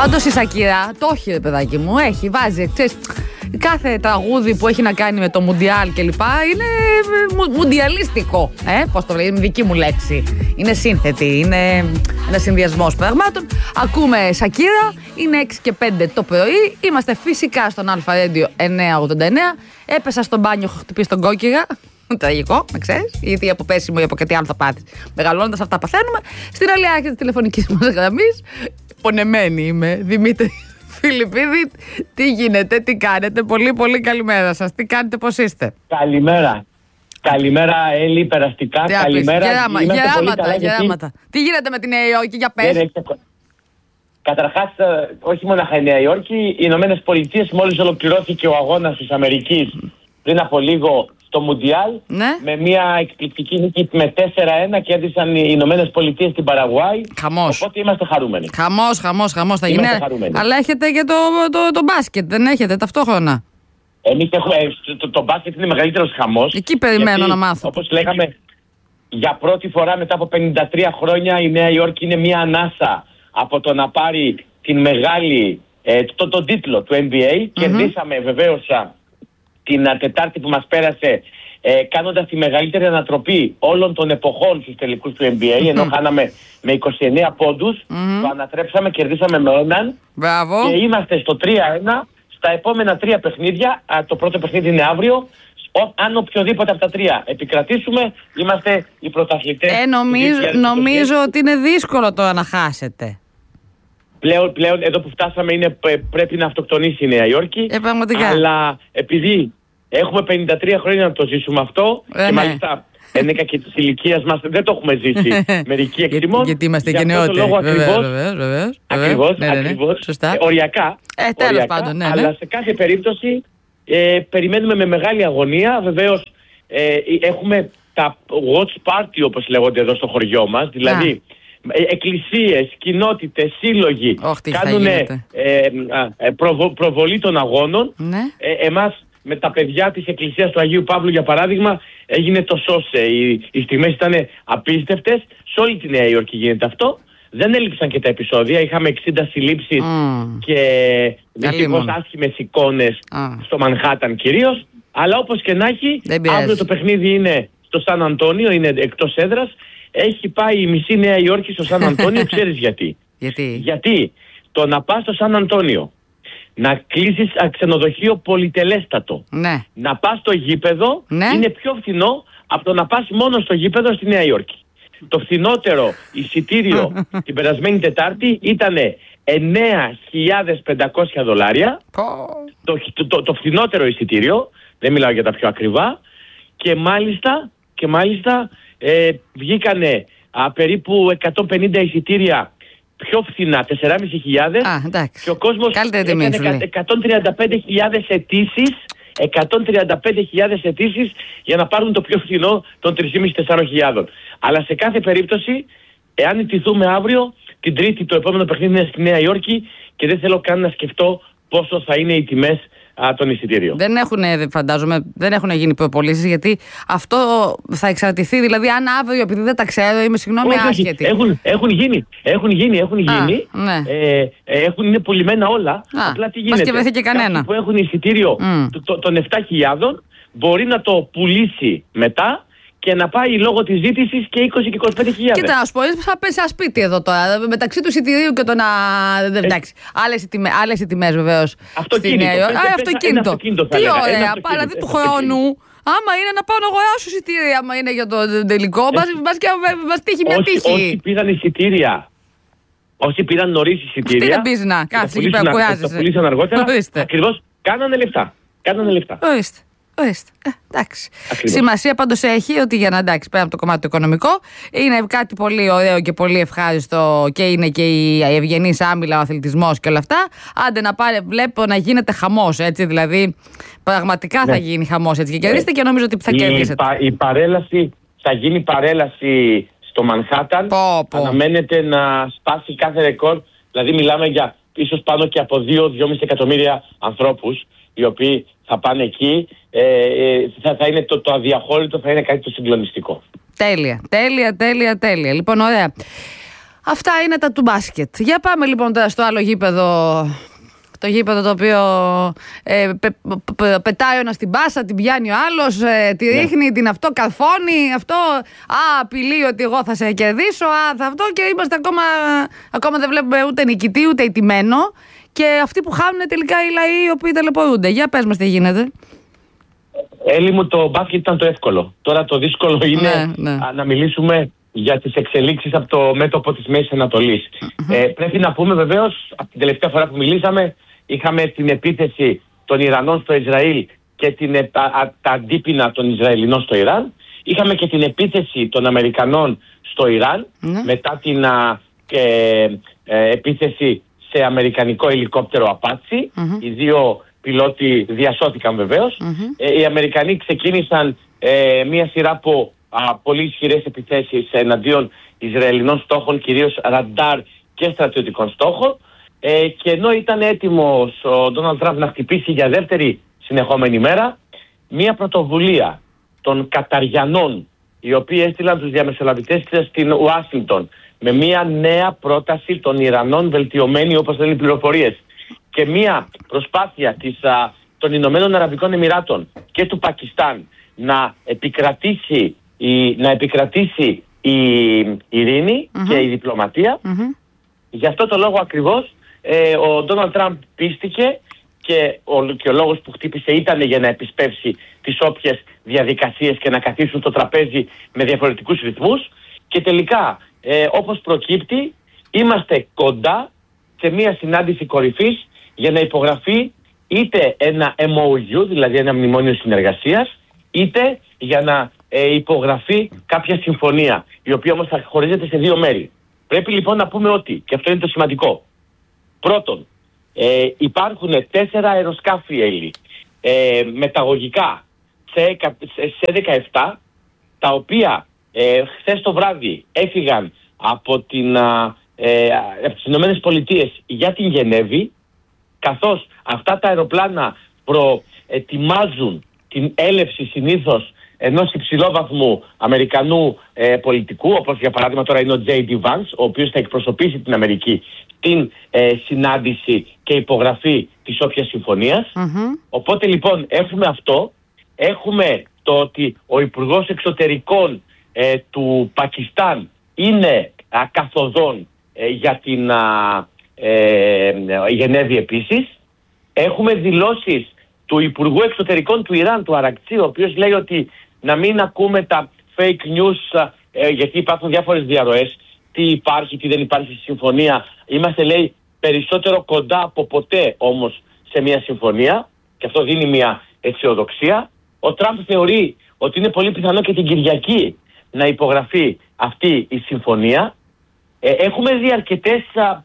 Πάντως η Σακύρα το έχει, παιδάκι μου, βάζει, ξέρεις, κάθε τραγούδι που έχει να κάνει με το Μουντιάλ και λοιπά είναι μουντιαλίστικο. Πώς το λέει, είναι δική μου λέξη. Είναι σύνθετη, είναι ένα συνδυασμός πραγμάτων. Ακούμε Σακύρα, είναι 6 και 5 το πρωί. Είμαστε φυσικά στον Αλφα Radio 989. Έπεσα στο μπάνιο, έχω χτυπήσει τον κόκκιγα. Τραγικό, με ξέρεις, γιατί από πέσιμο ή από κάτι άλλο θα πάθεις. Μεγαλώνοντας αυτά παθαίνουμε. Στην άλλη άκρη της τηλεφωνικής μας γραμμής, πονεμένη είμαι, Δημήτρη Φιλιππίδη. Τι γίνεται, τι κάνετε? Πολύ πολύ καλημέρα σας. Τι κάνετε, πώς είστε? Καλημέρα. Καλημέρα, Έλλη, περαστικά. Καλημέρα. Γεράματα. Τι γίνεται με τη Νέα Υόρκη, για πες? Καταρχάς, όχι μόνο η Νέα Υόρκη, οι Ηνωμένες Πολιτείες, μόλις ολοκληρώθηκε ο αγώνας της Αμερικής πριν από λίγο στο Μουντιάλ, με μια εκπληκτική νίκη με 4-1 κέρδισαν οι Ηνωμένες Πολιτείες στην Παραγουάη. Χαμός. Οπότε είμαστε χαρούμενοι. Χαμός θα γίνει. Αλλά έχετε και το μπάσκετ, δεν έχετε ταυτόχρονα? Εμείς έχουμε, το μπάσκετ είναι μεγαλύτερος χαμός. Εκεί περιμένω γιατί, να μάθω. Όπως λέγαμε, για πρώτη φορά μετά από 53 χρόνια η Νέα Υόρκη είναι μια ανάσα από το να πάρει την μεγάλη, τον τίτλο του NBA. Κερδίσαμε βεβαίως την Τετάρτη που μας πέρασε, κάνοντας τη μεγαλύτερη ανατροπή όλων των εποχών στους τελικούς του NBA, ενώ χάναμε με 29 πόντους, το ανατρέψαμε, κερδίσαμε με έναν. Μπράβο. Και είμαστε στο 3-1 στα επόμενα 3 παιχνίδια. Το πρώτο παιχνίδι είναι αύριο. Αν οποιοδήποτε από τα 3 επικρατήσουμε, είμαστε οι πρωταθλητές. Νομίζω ότι είναι δύσκολο τώρα να χάσετε. Πλέον εδώ που φτάσαμε πρέπει να αυτοκτονήσει η Νέα Υόρκη. Αλλά επειδή έχουμε 53 χρόνια να το ζήσουμε αυτό, και μάλιστα ενέκα και της ηλικίας μας δεν το έχουμε ζήσει μερικοί εκτιμών. Γιατί είμαστε και νεότεροι. Ακριβώς. Σωστά. Οριακά. Τέλος πάντων, αλλά σε κάθε περίπτωση περιμένουμε με μεγάλη αγωνία. Βεβαίως έχουμε τα watch party, όπως λέγονται εδώ στο χωριό μας. Δηλαδή εκκλησίες, κοινότητες, σύλλογοι κάνουν προβολή των αγώνων. Εμάς με τα παιδιά της Εκκλησίας του Αγίου Παύλου, για παράδειγμα, έγινε το σώσε. Οι στιγμές ήταν απίστευτες. Σε όλη τη Νέα Υόρκη γίνεται αυτό. Δεν έλειψαν και τα επεισόδια. Είχαμε 60 συλλήψεις και δυστυχώς άσχημες εικόνες στο Μανχάταν κυρίως. Αλλά όπως και να έχει, αύριο το παιχνίδι είναι στο Σαν Αντώνιο, είναι εκτός έδρας. Έχει πάει η μισή Νέα Υόρκη στο Σαν Αντώνιο. Ξέρεις γιατί? Γιατί το να πας στο Σαν Αντώνιο, να κλείσεις ξενοδοχείο πολυτελέστατο, να πας στο γήπεδο, είναι πιο φθηνό από το να πας μόνο στο γήπεδο στη Νέα Υόρκη. Το φθηνότερο εισιτήριο την περασμένη Τετάρτη ήταν $9.500. Το φθηνότερο εισιτήριο, δεν μιλάω για τα πιο ακριβά. Και μάλιστα βγήκανε περίπου 150 εισιτήρια πιο φθηνά, 4.500, και ο κόσμος έκανε 135.000 αιτήσεις. 135.000 αιτήσεις για να πάρουν το πιο φθηνό των 3.500-4.000. Αλλά σε κάθε περίπτωση, εάν ιτηθούμε αύριο, την Τρίτη το επόμενο παιχνίδι είναι στη Νέα Υόρκη και δεν θέλω καν να σκεφτώ πόσο θα είναι οι τιμές των εισιτήριων. Δεν έχουν γίνει προπολίσεις, γιατί αυτό θα εξαρτηθεί. Δηλαδή, αν αύριο, επειδή δεν τα ξέρω, είμαι συγγνώμη άσχετη. Έχουν γίνει. Είναι πουλημένα όλα. Απλά τι γίνεται? Μας και βρέθηκε κανένα. Που έχουν εισιτήριο των 7.000 μπορεί να το πουλήσει μετά και να πάει λόγω της ζήτησης και 20 και 25.000. Κοίτα, να σου πω, θα πέσει ένα σπίτι εδώ τώρα. Μεταξύ του εισιτηρίου και το να. Εντάξει. Άλλες οι τιμές βεβαίως. Αυτοκίνητο. Τι ωραία. Παραδείγματος του χρόνου. Άμα είναι να πάω να αγοράσω εισιτήρια, άμα είναι για το τελικό, μας τύχει μια τύχη. Όσοι πήραν εισιτήρια, όσοι πήραν νωρίς εισιτήρια. Τι δεν πεις να κάθεσαι εκεί πέρα, κουράζεσαι. Το πουλήσαν αργότερα. Ακριβώς. Κάνανε λεφτά. Ορίστε. Εντάξει. Σημασία πάντως έχει ότι για να, εντάξει, πέρα από το κομμάτι το οικονομικό, είναι κάτι πολύ ωραίο και πολύ ευχάριστο και είναι και η ευγενής άμυλα, ο αθλητισμός και όλα αυτά. Άντε να πάρει, βλέπω να γίνεται χαμός, έτσι, δηλαδή πραγματικά θα γίνει χαμός, έτσι, και κερδίστε και νομίζω ότι θα κερδίσετε. Θα γίνει παρέλαση στο Μανχάταν. Αναμένεται να σπάσει κάθε ρεκόρ, δηλαδή μιλάμε για ίσως πάνω και από 2-2,5 εκατομμύρια ανθρώπους, οι οποίοι θα πάνε εκεί. Θα είναι το αδιαχώρητο, θα είναι κάτι το συγκλονιστικό. Τέλεια. Λοιπόν, ωραία. Αυτά είναι τα του μπάσκετ. Για πάμε λοιπόν τώρα στο άλλο γήπεδο. Το γήπεδο το οποίο πετάει ο ένας την πάσα, την πιάνει ο άλλος, τη ρίχνει, την αυτό καρφώνει, αυτό απειλεί ότι εγώ θα σε κερδίσω, θα αυτό, και είμαστε ακόμα δεν βλέπουμε ούτε νικητή ούτε ηττημένο, και αυτοί που χάνουν τελικά οι λαοί οι οποίοι ταλαιπωρούνται. Για πες μας τι γίνεται. Έλλη μου, το μπάσκετ ήταν το εύκολο. Τώρα το δύσκολο είναι να μιλήσουμε για τις εξελίξεις από το μέτωπο της Μέσης Ανατολής. Πρέπει να πούμε βεβαίως, από την τελευταία φορά που μιλήσαμε, είχαμε την επίθεση των Ιρανών στο Ισραήλ και τα αντίπεινα των Ισραηλινών στο Ιράν. Είχαμε και την επίθεση των Αμερικανών στο Ιράν, μετά την επίθεση σε αμερικανικό ελικόπτερο Απάτσι. Οι δύο πιλότοι διασώθηκαν βεβαίως. Οι Αμερικανοί ξεκίνησαν μία σειρά από πολύ ισχυρές επιθέσεις εναντίον Ισραηλινών στόχων, κυρίως ραντάρ και στρατιωτικών στόχων. Και ενώ ήταν έτοιμος ο Ντόναλντ Τραμπ να χτυπήσει για δεύτερη συνεχόμενη μέρα, μία πρωτοβουλία των Καταριανών, οι οποίοι έστειλαν τους διαμεσολαβητές στην Ουάσιγκτον με μία νέα πρόταση των Ιρανών, βελτιωμένη όπως λένε οι πληροφορίες, και μία προσπάθεια των Ηνωμένων Αραβικών Εμιράτων και του Πακιστάν να επικρατήσει η ειρήνη και η διπλωματία. Γι' αυτό το λόγο ακριβώς ο Ντόναλντ Τραμπ πίστηκε, και ο λόγος που χτύπησε ήταν για να επισπεύσει τις όποιες διαδικασίες και να καθίσουν στο τραπέζι με διαφορετικούς ρυθμούς, και τελικά όπως προκύπτει είμαστε κοντά σε μια συνάντηση κορυφής για να υπογραφεί είτε ένα MOU, δηλαδή ένα μνημόνιο συνεργασίας, είτε για να υπογραφεί κάποια συμφωνία, η οποία όμως θα χωρίζεται σε δύο μέρη. Πρέπει λοιπόν να πούμε ότι, και αυτό είναι το σημαντικό, πρώτον, υπάρχουν 4 αεροσκάφη, Έλλη, μεταγωγικά σε 17, τα οποία χθες το βράδυ έφυγαν από τις Ηνωμένες Πολιτείες για την Γενέβη, καθώς αυτά τα αεροπλάνα προετοιμάζουν την έλευση συνήθως ενός υψηλόβαθμου Αμερικανού πολιτικού, όπως για παράδειγμα τώρα είναι ο J.D. Vance, ο οποίος θα εκπροσωπήσει την Αμερική στην συνάντηση και υπογραφή της όποιας συμφωνίας. Οπότε λοιπόν έχουμε αυτό, έχουμε το ότι ο Υπουργός Εξωτερικών του Πακιστάν είναι καθοδόν για την Γενέβη επίσης. Έχουμε δηλώσεις του Υπουργού Εξωτερικών του Ιράν, του Αρακτσί, ο οποίος λέει ότι να μην ακούμε τα fake news, γιατί υπάρχουν διάφορες διαρροές, τι υπάρχει, τι δεν υπάρχει στη συμφωνία. Είμαστε, λέει, περισσότερο κοντά από ποτέ όμως σε μια συμφωνία, και αυτό δίνει μια αισιοδοξία. Ο Τραμπ θεωρεί ότι είναι πολύ πιθανό και την Κυριακή να υπογραφεί αυτή η συμφωνία. Έχουμε δει αρκετές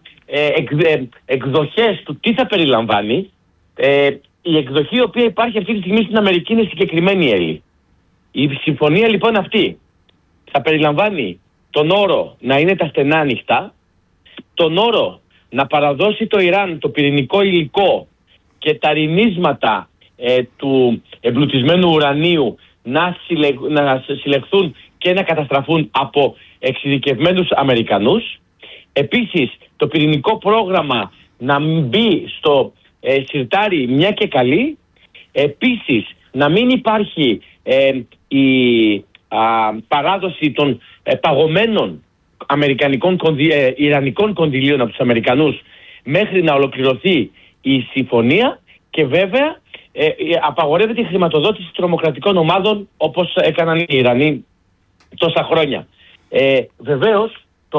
εκδοχές του τι θα περιλαμβάνει. Η εκδοχή η οποία υπάρχει αυτή τη στιγμή στην Αμερική είναι συγκεκριμένη, Έλλη. Η συμφωνία λοιπόν αυτή θα περιλαμβάνει τον όρο να είναι τα στενά ανοιχτά, τον όρο να παραδώσει το Ιράν το πυρηνικό υλικό και τα ρινίσματα του εμπλουτισμένου ουρανίου να συλλεχθούν και να καταστραφούν από εξειδικευμένους Αμερικανούς. Επίσης, το πυρηνικό πρόγραμμα να μπει στο συρτάρι μια και καλή. Επίσης, να μην υπάρχει η παράδοση των παγωμένων ιρανικών κονδυλίων από τους Αμερικανούς μέχρι να ολοκληρωθεί η συμφωνία, και βέβαια απαγορεύεται η χρηματοδότηση τρομοκρατικών ομάδων όπως έκαναν οι Ιρανοί τόσα χρόνια. Βεβαίως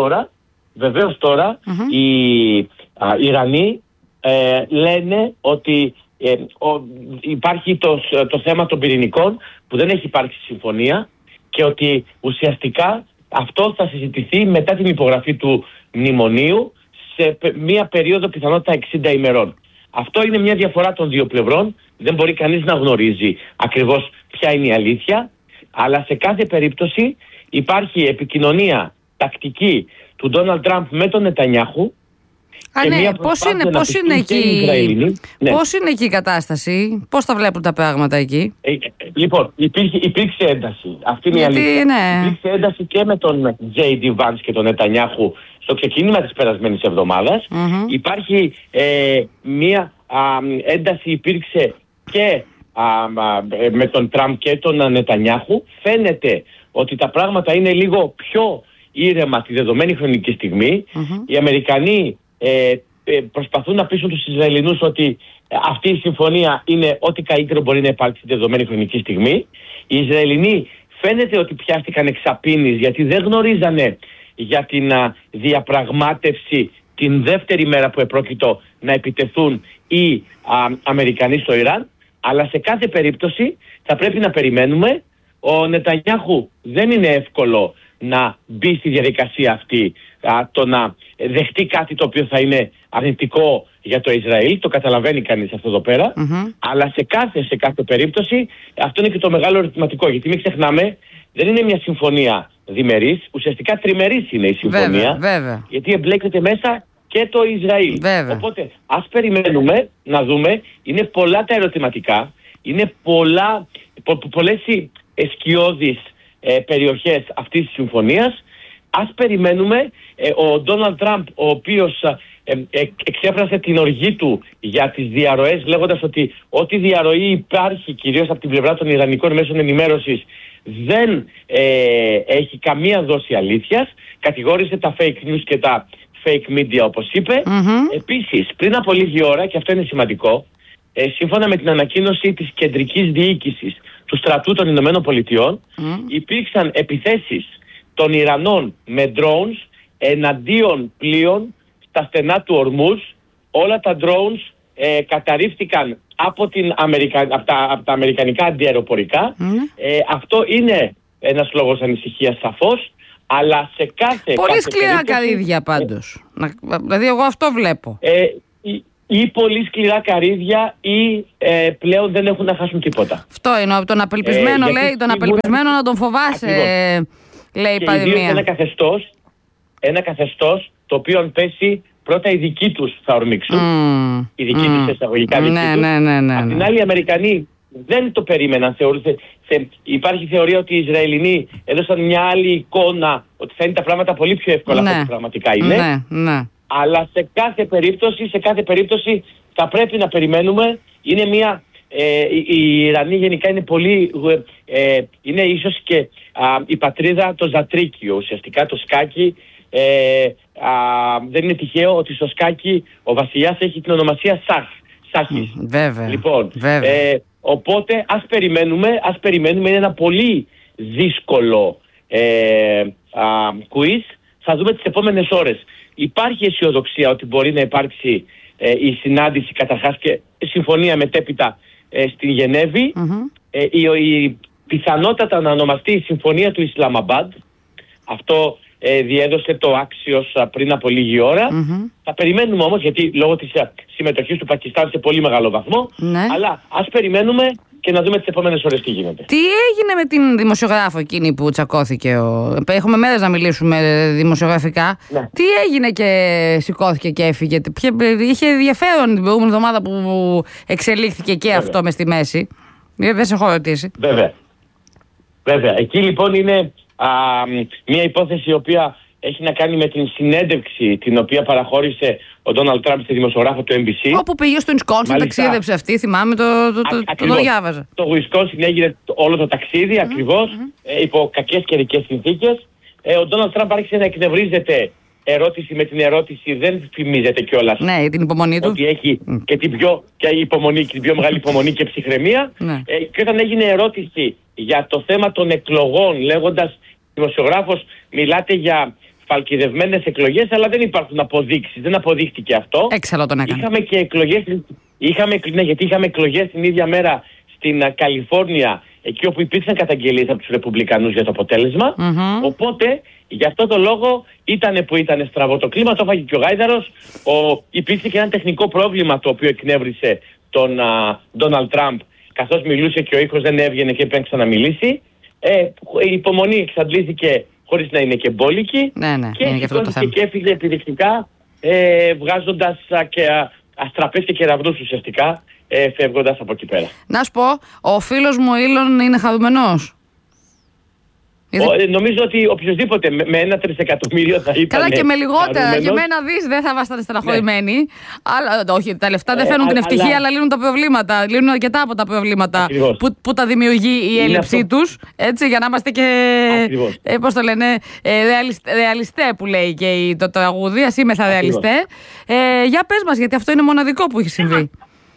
τώρα οι Ιρανοί λένε ότι υπάρχει το θέμα των πυρηνικών που δεν έχει υπάρξει συμφωνία, και ότι ουσιαστικά αυτό θα συζητηθεί μετά την υπογραφή του μνημονίου σε μία περίοδο πιθανότητα 60 ημερών. Αυτό είναι μια διαφορά των δύο πλευρών. Δεν μπορεί κανείς να γνωρίζει ακριβώς ποια είναι η αλήθεια, αλλά σε κάθε περίπτωση υπάρχει επικοινωνία τακτική του Ντόναλντ Τραμπ με τον Νετανιάχου. Πώς είναι εκεί η κατάσταση, πώς τα βλέπουν τα πράγματα εκεί? Λοιπόν, υπήρξε ένταση. Αυτή είναι η αλήθεια. Ναι. Υπήρξε ένταση και με τον J.D. Vance και τον Νετανιάχου στο ξεκίνημα της περασμένης εβδομάδας. Υπάρχει μία ένταση, υπήρξε και με τον Τραμπ και τον Νετανιάχου. Φαίνεται ότι τα πράγματα είναι λίγο πιο ήρεμα τη δεδομένη χρονική στιγμή. Οι Αμερικανοί προσπαθούν να πείσουν τους Ισραηλινούς ότι αυτή η συμφωνία είναι ό,τι καλύτερο μπορεί να υπάρξει τη δεδομένη χρονική στιγμή. Οι Ισραηλινοί φαίνεται ότι πιάστηκαν εξαπίνης, γιατί δεν γνωρίζανε για την διαπραγμάτευση την δεύτερη μέρα που επρόκειτο να επιτεθούν οι Αμερικανοί στο Ιράν. Αλλά σε κάθε περίπτωση θα πρέπει να περιμένουμε. Ο Νετανιάχου δεν είναι εύκολο να μπει στη διαδικασία αυτή, το να δεχτεί κάτι το οποίο θα είναι αρνητικό για το Ισραήλ. Το καταλαβαίνει κανείς αυτό εδώ πέρα. Αλλά σε κάθε περίπτωση αυτό είναι και το μεγάλο ερωτηματικό. Γιατί μην ξεχνάμε, δεν είναι μια συμφωνία διμερής, ουσιαστικά τριμερής είναι η συμφωνία. Βέβαια. Γιατί εμπλέκεται μέσα και το Ισραήλ. Οπότε ας περιμένουμε να δούμε. Είναι πολλά τα ερωτηματικά. Είναι πολλές οι εσκιώδεις περιοχές αυτής της συμφωνίας. Ας περιμένουμε. Ο Ντόναλντ Τραμπ, ο οποίος εξέφρασε την οργή του για τις διαρροές, λέγοντας ότι ό,τι διαρροή υπάρχει κυρίως από την πλευρά των Ιρανικών μέσων ενημέρωσης δεν έχει καμία δόση αλήθειας. Κατηγόρησε τα fake news και τα fake media, όπως είπε. Επίσης, πριν από λίγη ώρα, και αυτό είναι σημαντικό, σύμφωνα με την ανακοίνωση της κεντρικής διοίκησης του στρατού των Ηνωμένων Πολιτειών, υπήρξαν επιθέσεις των Ιρανών με drones εναντίον πλοίων στα στενά του Ορμούζ. Όλα τα drones καταρρίφθηκαν από τα αμερικανικά αντιαεροπορικά. Αυτό είναι ένας λόγος ανησυχίας σαφώς, αλλά σε κάθε πολύ σκληρά καρύδια πάντως. Δηλαδή εγώ αυτό βλέπω. Ή πολύ σκληρά καρύδια ή πλέον δεν έχουν να χάσουν τίποτα. Αυτό είναι. Τον απελπισμένο τον απελπισμένο να τον φοβάσαι, λέει η παροιμία. Ένα καθεστώς το οποίο αν πέσει πρώτα οι δικοί τους θα ορμήξουν. Οι δικοί τους εισαγωγικά δικοί τους. Απ' την άλλη οι Αμερικανοί δεν το περίμεναν. Υπάρχει θεωρία ότι οι Ισραηλινοί έδωσαν μια άλλη εικόνα, ότι θα είναι τα πράγματα πολύ πιο εύκολα από ό,τι πραγματικά είναι. Αλλά σε κάθε περίπτωση θα πρέπει να περιμένουμε. Είναι μια... οι Ιρανοί γενικά είναι πολύ... είναι ίσως και η πατρίδα το ζατρίκιο, ουσιαστικά το σκάκι. Δεν είναι τυχαίο ότι στο σκάκι ο βασιλιάς έχει την ονομασία Σάχης. Βέβαια. Λοιπόν, οπότε ας περιμένουμε. Είναι ένα πολύ δύσκολο quiz. Θα δούμε τις επόμενες ώρες. Υπάρχει αισιοδοξία ότι μπορεί να υπάρξει η συνάντηση καταρχάς και συμφωνία μετέπειτα στην Γενέβη. Η πιθανότατα να ονομαστεί η Συμφωνία του Ισλαμαμπάντ. Αυτό διέδωσε το Axios πριν από λίγη ώρα. Θα περιμένουμε όμως, γιατί λόγω της συμμετοχής του Πακιστάν σε πολύ μεγάλο βαθμό, αλλά ας περιμένουμε και να δούμε τις επόμενες ώρες τι γίνεται. Τι έγινε με την δημοσιογράφο εκείνη που τσακώθηκε? Έχουμε μέρες να μιλήσουμε δημοσιογραφικά. Τι έγινε και σηκώθηκε και έφυγε? Είχε ενδιαφέρον την προηγούμενη εβδομάδα που εξελίχθηκε και αυτό μες στη μέση. Δεν σε έχω ρωτήσει. Βέβαια. Εκεί λοιπόν είναι μια υπόθεση η οποία έχει να κάνει με την συνέντευξη την οποία παραχώρησε ο Ντόναλντ Τραμπ στη δημοσιογράφο του NBC. Όπου πήγε στο Wisconsin, ταξίδεψε αυτή, θυμάμαι, το διάβαζα. Το Wisconsin έγινε όλο το ταξίδι, ακριβώς, υπό κακές καιρικές συνθήκες. Ο Ντόναλντ Τραμπ άρχισε να εκνευρίζεται ερώτηση με την ερώτηση, δεν φημίζεται κιόλας. Ναι, την υπομονή του. Ότι έχει και την πιο μεγάλη υπομονή και ψυχραιμία. Και όταν έγινε ερώτηση για το θέμα των εκλογών, λέγοντας, δημοσιογράφος, μιλάτε για φαλκιδευμένες εκλογές, αλλά δεν υπάρχουν αποδείξεις. Δεν αποδείχτηκε αυτό. Έξαλλο τον έκανε. Είχαμε και εκλογές, γιατί είχαμε εκλογές την ίδια μέρα στην Καλιφόρνια, εκεί όπου υπήρξαν καταγγελίες από τους Ρεπουμπλικανούς για το αποτέλεσμα. Οπότε, γι' αυτό το λόγο ήταν που ήταν στραβό το κλίμα, το έφαγε και ο Γάιδαρος. Υπήρξε και ένα τεχνικό πρόβλημα το οποίο εκνεύρισε τον Ντόναλντ Τραμπ, καθώς μιλούσε και ο ήχος δεν έβγαινε και έπρεπε να ξαναμιλήσει. Η υπομονή εξαντλήθηκε χωρίς να είναι και μπόλικη. Και σηκώθηκε και έφυγε επιδεικτικά βγάζοντας και αστραπές και κεραυνούς ουσιαστικά, φεύγοντας από εκεί πέρα. Να σου πω, ο φίλος μου ο Ήλον είναι χαρούμενος. Νομίζω ότι οποιοδήποτε με 1 τρισεκατομμύριο θα ήταν. Καλά, και με λιγότερα. Και με ένα δις δεν θα ήμασταν στεναχωρημένοι. Ναι. Αλλά, όχι, τα λεφτά δεν φέρνουν την ευτυχία, αλλά λύνουν τα προβλήματα. Λύνουν αρκετά από τα προβλήματα που τα δημιουργεί η έλλειψή τους. Έτσι, για να είμαστε και. Πώς το λένε, ρεαλιστέ που λέει και το τραγούδι. Ας είμαι θα ρεαλιστέ. Για πες μας, γιατί αυτό είναι μοναδικό που έχει συμβεί.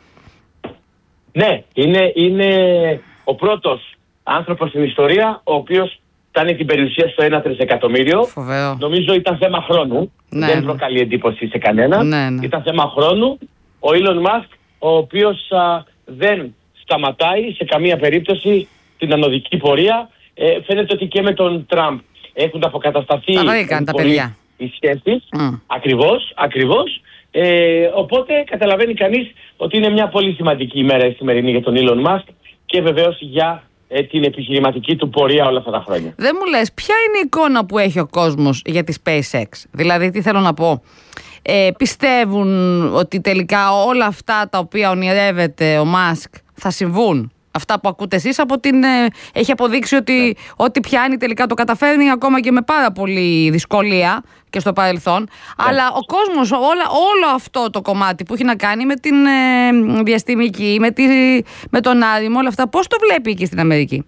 Ναι, είναι ο πρώτος άνθρωπος στην ιστορία ο οποίος κάνει την περιουσία στο 1 τρισεκατομμύριο. Φοβερό. Νομίζω ήταν θέμα χρόνου. Ναι, δεν προκαλεί εντύπωση σε κανέναν. Ναι. Ήταν θέμα χρόνου. Ο Elon Musk, ο οποίος δεν σταματάει σε καμία περίπτωση την ανωδική πορεία. Φαίνεται ότι και με τον Τραμπ έχουν αποκατασταθεί τα παιδιά. Οι σχέσεις. Ακριβώς. Οπότε καταλαβαίνει κανείς ότι είναι μια πολύ σημαντική ημέρα η σημερινή για τον Elon Musk και βεβαίως για την επιχειρηματική του πορεία όλα αυτά τα χρόνια. Δεν μου λες, ποια είναι η εικόνα που έχει ο κόσμος για τη SpaceX? Δηλαδή, τι θέλω να πω. Πιστεύουν ότι τελικά όλα αυτά τα οποία ονειρεύεται ο Μάσκ θα συμβούν? Αυτά που ακούτε εσείς έχει αποδείξει ότι ό,τι πιάνει τελικά το καταφέρνει, ακόμα και με πάρα πολύ δυσκολία και στο παρελθόν. Αλλά ο κόσμος, όλο αυτό το κομμάτι που έχει να κάνει με την διαστημική, με τον άρημο, όλα αυτά, πώς το βλέπει εκεί στην Αμερική?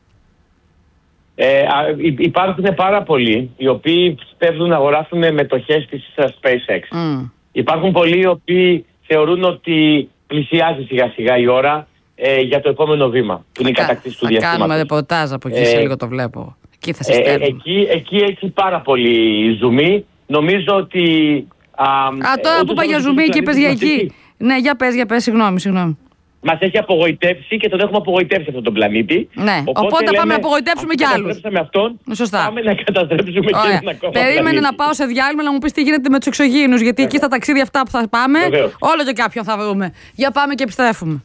Υπάρχουν πάρα πολλοί οι οποίοι πιστεύουν να αγοράσουν μετοχές της SpaceX. Υπάρχουν πολλοί οι οποίοι θεωρούν ότι πλησιάζει σιγά σιγά η ώρα για το επόμενο βήμα. Είναι η κατακτήση του διαστήματος. Θα κάνουμε ρεπορτάζ από εκεί, σε λίγο το βλέπω. Εκεί θα συστέλνουμε. Εκεί έχει πάρα πολύ ζουμί. Νομίζω ότι... τώρα που είπα για ζουμί και είπες για εκεί. Ναι, για πες, συγγνώμη. Μας έχει απογοητεύσει και τον έχουμε απογοητεύσει αυτόν τον πλανήτη. Ναι, οπότε πάμε να απογοητεύσουμε κι άλλους. Σωστά. Πάμε να καταστρέψουμε και έναν ακόμα. Περίμενε να πάω σε διάλειμμα να μου πεις τι γίνεται με τους εξωγήινους, γιατί εκεί στα ταξίδια αυτά που θα πάμε, όλο και κάποιον θα βρούμε. Για πάμε και επιστρέφουμε.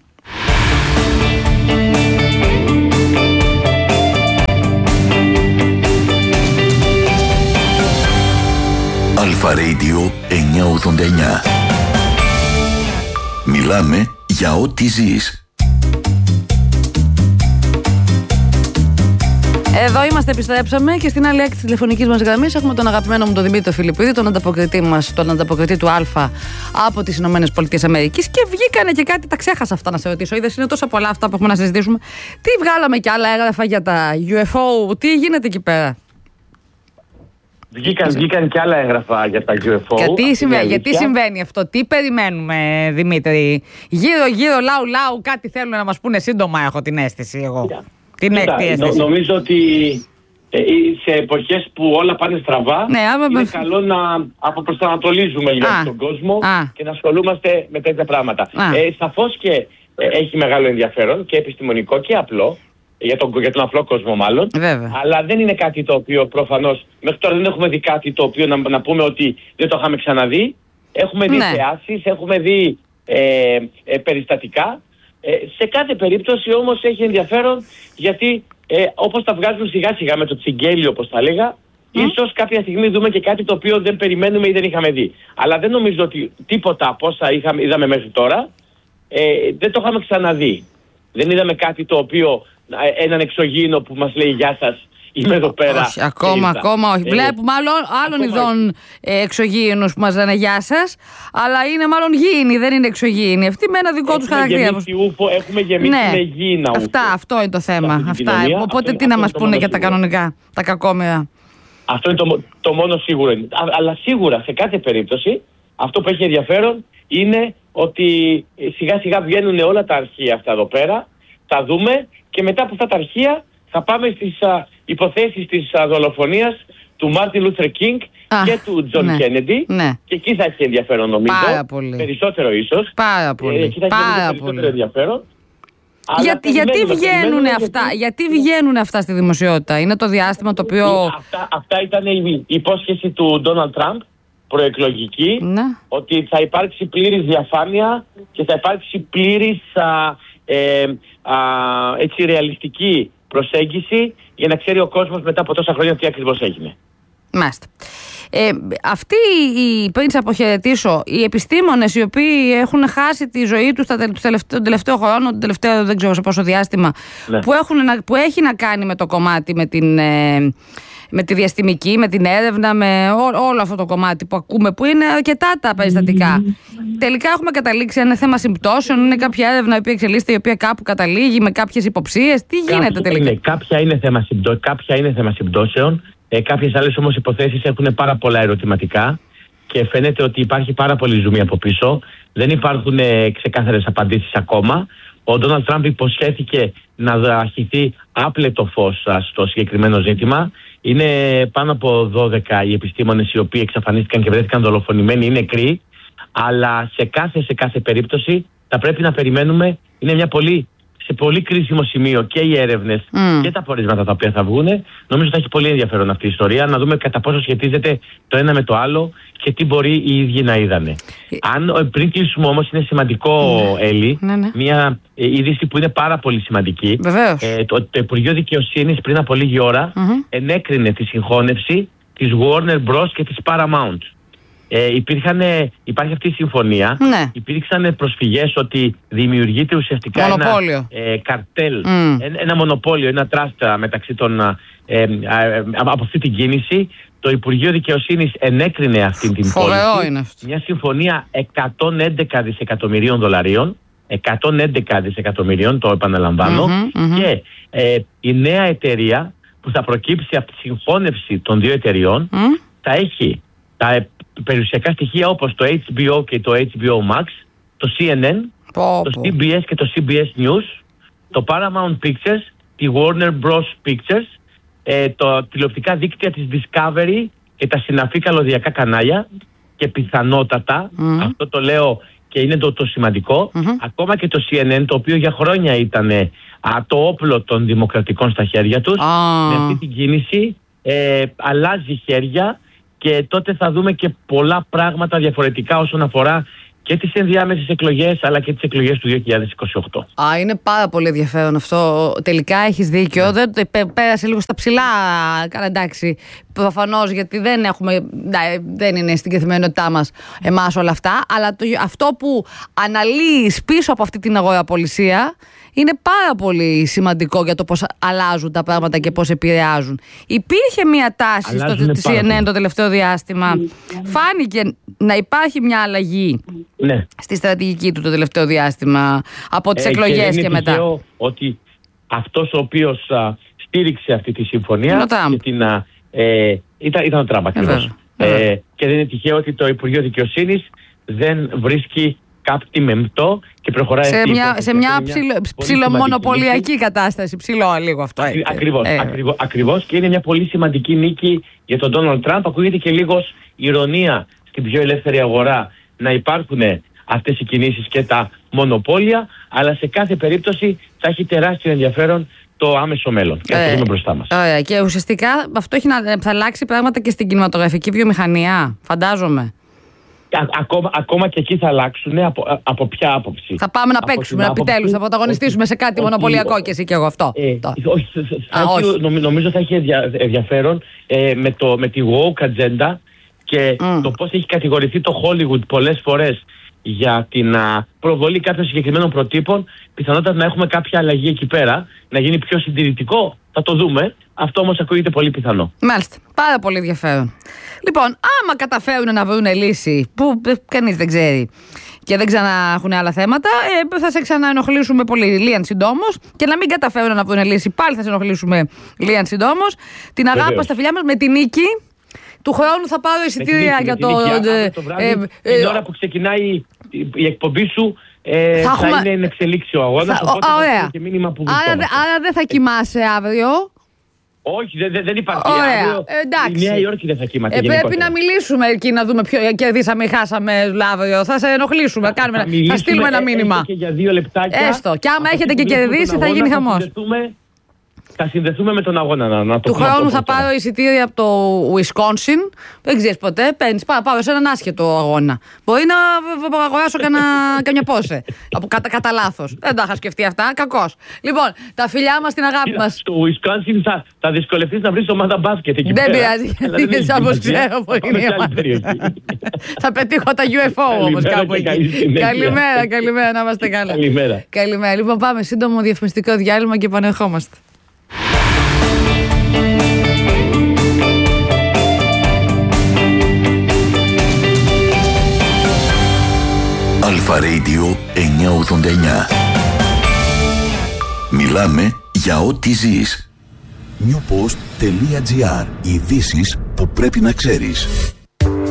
Αλφα Radio 989. Μιλάμε για ό,τι ζεις. Εδώ είμαστε, επιστρέψαμε και στην άλλη άκρη της τηλεφωνικής μας γραμμής έχουμε τον αγαπημένο μου τον Δημήτρη Φιλιππίδη, τον ανταποκριτή του Αλφα από τις Ηνωμένες Πολιτείες Αμερικής. Και βγήκανε και κάτι, τα ξέχασα αυτά να σε ρωτήσω. Είδες, είναι τόσα πολλά αυτά που έχουμε να συζητήσουμε. Τι βγάλαμε κι άλλα έγγραφα για τα UFO, τι γίνεται εκεί πέρα? Βγήκαν και άλλα έγγραφα για τα UFO. Γιατί συμβαίνει αυτό, τι περιμένουμε, Δημήτρη? Γύρω λαού κάτι θέλουν να μας πούνε σύντομα, έχω την αίσθηση εγώ. Νομίζω ότι σε εποχές που όλα πάνε στραβά, είναι καλό να αποπροσανατολίζουμε λίγο τον κόσμο και να ασχολούμαστε με τέτοια πράγματα. Σαφώς και έχει μεγάλο ενδιαφέρον και επιστημονικό και απλό, για τον απλό κόσμο μάλλον. Βέβαια. Αλλά δεν είναι κάτι το οποίο προφανώς μέχρι τώρα δεν έχουμε δει κάτι το οποίο να πούμε ότι δεν το είχαμε ξαναδεί. Έχουμε δει θεάσεις, έχουμε δει περιστατικά. Σε κάθε περίπτωση όμως έχει ενδιαφέρον, γιατί όπως τα βγάζουν σιγά σιγά με το τσιγκέλι, όπως τα λέγα, ίσως κάποια στιγμή δούμε και κάτι το οποίο δεν περιμένουμε ή δεν είχαμε δει. Αλλά δεν νομίζω ότι τίποτα από όσα είδαμε μέχρι τώρα δεν το είχαμε ξαναδεί. Δεν είδαμε κάτι το οποίο, έναν εξωγήινο που μας λέει «Γεια σας, είμαι εδώ πέρα». Όχι, ακόμα όχι. Βλέπουμε άλλων ειδών εξωγήινους που μας λένε «Γεια σας», αλλά είναι μάλλον γήινοι, δεν είναι εξωγήινοι. Αυτοί με ένα δικό τους χαρακτήρα. Έχουμε γεμίσει με γήινα ούφο. Αυτό είναι το θέμα. Οπότε τι να μας πούνε για τα κανονικά, τα κακόμοιρα. Αυτό είναι το μόνο σίγουρο. Αλλά σίγουρα σε κάθε περίπτωση αυτό που έχει ενδιαφέρον είναι ότι σιγά σιγά βγαίνουν όλα τα αρχεία αυτά εδώ πέρα, τα δούμε και μετά από αυτά τα αρχεία θα πάμε στις υποθέσεις της δολοφονίας του Μάρτιν Λούθερ Κίνγκ και του Τζον Κέννεντι. Και εκεί θα έχει ενδιαφέρον, νομίζω. Πάρα πολύ. Περισσότερο ίσως. Πάρα πολύ. Εκεί θα έχει περισσότερο ενδιαφέρον. Γιατί βγαίνουν αυτά στη δημοσιότητα? Είναι το διάστημα το οποίο... Αυτά ήταν η υπόσχεση του Ντόναλντ Τραμπ, προεκλογική, ότι θα υπάρξει πλήρης διαφάνεια και θα υπάρξει πλήρης ρεαλιστική προσέγγιση για να ξέρει ο κόσμος μετά από τόσα χρόνια τι ακριβώς έγινε. Μάλιστα. Αυτοί, πριν σε αποχαιρετήσω, οι επιστήμονες οι οποίοι έχουν χάσει τη ζωή τους τον τελευταίο χρόνο, τον τελευταίο δεν ξέρω σε πόσο διάστημα, ναι, που έχει να κάνει με το κομμάτι, με τη διαστημική, με την έρευνα, με όλο αυτό το κομμάτι που ακούμε, που είναι αρκετά τα περιστατικά. Τελικά έχουμε καταλήξει, είναι θέμα συμπτώσεων, είναι κάποια έρευνα η οποία εξελίσσεται, η οποία κάπου καταλήγει με κάποιες υποψίες. Τι γίνεται τελικά? Ναι, κάποια είναι θέμα συμπτώσεων. Κάποιες άλλες όμως υποθέσεις έχουν πάρα πολλά ερωτηματικά και φαίνεται ότι υπάρχει πάρα πολύ ζουμί από πίσω. Δεν υπάρχουν ξεκάθαρες απαντήσεις ακόμα. Ο Ντόναλντ Τραμπ υποσχέθηκε να δραχηθεί άπλετο φως στο συγκεκριμένο ζήτημα. Είναι πάνω από 12 οι επιστήμονες οι οποίοι εξαφανίστηκαν και βρέθηκαν δολοφονημένοι, είναι νεκροί. Αλλά σε κάθε περίπτωση θα πρέπει να περιμένουμε. Είναι σε πολύ κρίσιμο σημείο και οι έρευνες και τα πορίσματα τα οποία θα βγουν. Νομίζω ότι θα έχει πολύ ενδιαφέρον αυτή η ιστορία, να δούμε κατά πόσο σχετίζεται το ένα με το άλλο και τι μπορεί οι ίδιοι να είδανε. Πριν κλείσουμε όμως, είναι σημαντικό, Έλλη, μια είδηση που είναι πάρα πολύ σημαντική. Το Υπουργείο Δικαιοσύνης πριν από λίγη ώρα ενέκρινε τη συγχώνευση της Warner Bros. Και της Paramount. Υπάρχει αυτή η συμφωνία. Ναι. Υπήρξαν προσφυγές ότι δημιουργείται ουσιαστικά ένα καρτέλ, ένα μονοπόλιο, ένα τράστα μεταξύ από αυτή την κίνηση. Το Υπουργείο Δικαιοσύνης ενέκρινε αυτή την πώληση. Μια συμφωνία 111 δισεκατομμυρίων δολαρίων. 111 δισεκατομμυρίων, το επαναλαμβάνω. Και η νέα εταιρεία που θα προκύψει από τη συγχώνευση των δύο εταιριών θα έχει τα περιουσιακά στοιχεία όπως το HBO και το HBO Max, το CNN, το CBS και το CBS News, το Paramount Pictures, τη Warner Bros. Pictures, τα τηλεοπτικά δίκτυα της Discovery και τα συναφή καλωδιακά κανάλια και πιθανότατα, αυτό το λέω και είναι το σημαντικό, ακόμα και το CNN, το οποίο για χρόνια ήταν το όπλο των δημοκρατικών στα χέρια τους, με αυτή την κίνηση αλλάζει χέρια. Και τότε θα δούμε και πολλά πράγματα διαφορετικά όσον αφορά και τις ενδιάμεσες εκλογές αλλά και τις εκλογές του 2028. Είναι πάρα πολύ ενδιαφέρον αυτό. Τελικά έχεις δίκιο. Πέρασε λίγο στα ψηλά. Καλά, εντάξει. Προφανώς, γιατί δεν είναι στην καθημερινότητά μας εμάς όλα αυτά. Αλλά αυτό που αναλύεις πίσω από αυτή την αγοραπολισία είναι πάρα πολύ σημαντικό για το πώς αλλάζουν τα πράγματα και πώς επηρεάζουν. Υπήρχε μια τάση στο CNN το τελευταίο διάστημα. Φάνηκε να υπάρχει μια αλλαγή στη στρατηγική του το τελευταίο διάστημα από τις εκλογές και μετά. Είναι ότι αυτός ο οποίος στήριξε αυτή τη συμφωνία ήταν ο Τραμπ ακριβώς. Και δεν είναι τυχαίο ότι το Υπουργείο Δικαιοσύνης δεν βρίσκει κάτι μεμπτό και προχωράει σε μια ψιλομονοπολιακή κατάσταση. Ψηλό λίγο αυτό. Ακριβώς, και είναι μια πολύ σημαντική νίκη για τον Ντόναλντ Τραμπ. Ακούγεται και λίγος ηρωνία στην πιο ελεύθερη αγορά να υπάρχουν αυτές οι κινήσεις και τα μονοπόλια, αλλά σε κάθε περίπτωση θα έχει τεράστιο ενδιαφέρον το άμεσο μέλλον. Και αυτό είναι μπροστά μας. Και ουσιαστικά αυτό θα αλλάξει πράγματα και στην κινηματογραφική βιομηχανία, φαντάζομαι. Ακόμα και εκεί θα αλλάξουν. Από ποια άποψη? Θα πάμε να παίξουμε επιτέλους, θα πρωταγωνιστήσουμε σε κάτι μονοπωλιακό και εσύ και εγώ αυτό. Όχι. Νομίζω θα έχει ενδιαφέρον με τη woke agenda και το πώς έχει κατηγορηθεί το Hollywood πολλές φορές για την προβολή κάποιων συγκεκριμένων προτύπων. Πιθανότατα να έχουμε κάποια αλλαγή εκεί πέρα, να γίνει πιο συντηρητικό. Θα το δούμε. Αυτό όμως ακούγεται πολύ πιθανό. Μάλιστα. Πάρα πολύ ενδιαφέρον. Λοιπόν, άμα καταφέρουν να βρουν λύση που κανείς δεν ξέρει και δεν ξανά έχουν άλλα θέματα, θα σε ξαναενοχλήσουμε πολύ λίαν συντόμως. Και να μην καταφέρουν να βρουν λύση, πάλι θα σε ενοχλήσουμε λίαν συντόμως. Την αγάπη μας, τα φιλιά μας, με την νίκη. Του χρόνου θα πάρω εισιτήρια για το. Την ώρα που ξεκινάει η εκπομπή σου θα είναι εξελίξει ο αγώνας. Οπότε θα είναι και μήνυμα που βρισκόμαστε. Άρα δεν θα κοιμάσαι αύριο. Όχι, δεν υπάρχει. Ωραία, εντάξει. Η Νέα Υόρκη δεν θα κοιμάται. Πρέπει να μιλήσουμε εκεί, να δούμε ποιο κερδίσαμε ή χάσαμε αύριο. Θα σε ενοχλήσουμε. Θα στείλουμε ένα μήνυμα. Και για 2 λεπτάκια. Έστω. Και άμα έχετε και κερδίσει, θα γίνει χαμός. θα συνδεθούμε με τον αγώνα. Να το του χρόνου θα πάρω εισιτήρια από το Wisconsin. Δεν ξέρεις ποτέ. Παίρνεις, πάω σε έναν άσχετο αγώνα. Μπορεί να αγοράσω καμιά πόσε. Κατά λάθος. Δεν τα είχα σκεφτεί αυτά. Κακός. Λοιπόν, τα φιλιά μας, την αγάπη μας. Στο Wisconsin θα δυσκολευτείς να βρεις ομάδα μπάσκετ εκεί πέρα. Δεν πειράζει, γιατί όπως ξέρω που είναι. Θα πετύχω τα UFO όμως κάπου εκεί. Καλημέρα, να είμαστε καλά. Καλημέρα. Λοιπόν, πάμε σύντομο διαφημιστικό διάλειμμα και επανερχόμαστε. Αλφα Radio 989. Μιλάμε για ό,τι ζεις. Newpost.gr. Ειδήσεις που πρέπει να ξέρεις.